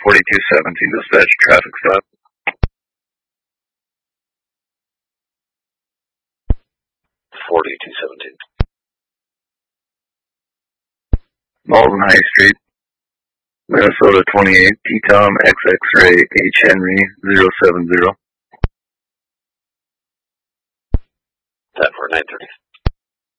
4217, dispatch traffic stop. Malton High Street, Minnesota 28, P-Tom X-X-Ray H. Henry 070. 10 for 930.